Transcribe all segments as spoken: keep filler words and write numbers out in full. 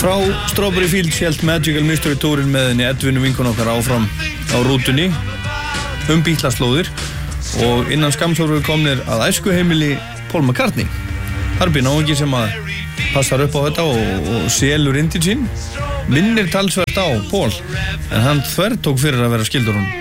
Frá Strawberry Fields hélt Magical Mystery Tourin með henni Edvinu vinkun okkar áfram á rútunni um Beatles-slóðir og innan skamms voru við komnir að æskuheimili Paul McCartney. Þar býr náungi sem að passar upp á þetta og, og selur inn til sín. Minnir talsvert á Paul, en hann þvertók fyrir að vera skildur honum.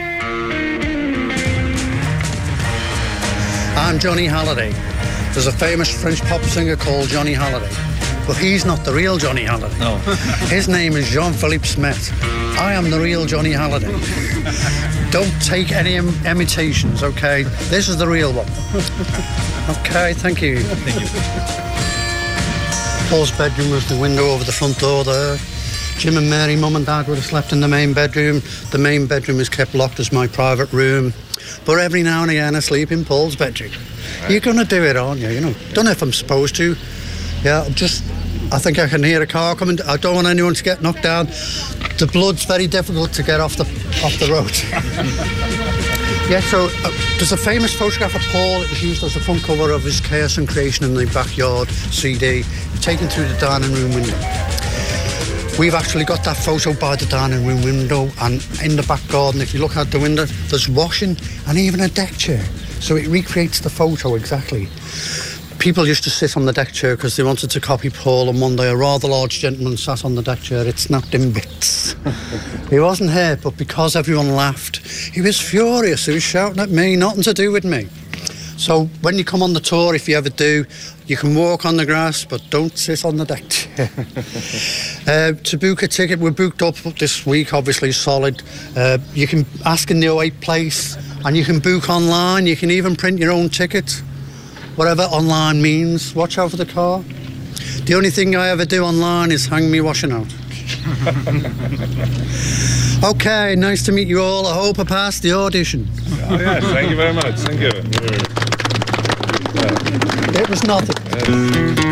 I'm Johnny Halliday. There's a famous French pop singer called Johnny Halliday. But he's not the real Johnny Halliday. No. His name is Jean-Philippe Smith. I am the real Johnny Halliday. Don't take any im imitations, okay? This is the real one. Okay, thank you. Thank you. Paul's bedroom was the window over the front door there. Jim and Mary, Mum and Dad would have slept in the main bedroom. The main bedroom is kept locked as my private room. But every now and again I sleep in Paul's bedroom. Right. You're gonna do it, aren't you? You know, don't know if I'm supposed to. Yeah, just, I think I can hear a car coming. I don't want anyone to get knocked down. The blood's very difficult to get off the off the road. Yeah, so uh, there's a famous photograph of Paul. It was used as the front cover of his Chaos and Creation in the Backyard C D, taken through the dining room window. We've actually got that photo by the dining room window, and in the back garden, if you look out the window, there's washing and even a deck chair. So it recreates the photo exactly. People used to sit on the deck chair because they wanted to copy Paul, and one day a rather large gentleman sat on the deck chair. It snapped in bits. He wasn't hurt, but because everyone laughed, he was furious. He was shouting at me, nothing to do with me. So when you come on the tour, if you ever do, you can walk on the grass, but don't sit on the deck chair. uh, to book a ticket, we're booked up this week, obviously solid. Uh, you can ask in the oh eight place, and you can book online. You can even print your own ticket. Whatever online means, watch out for the car. The only thing I ever do online is hang me washing out. Okay, nice to meet you all. I hope I passed the audition. Oh, yes, thank you very much. Thank you. It was nothing. Yes.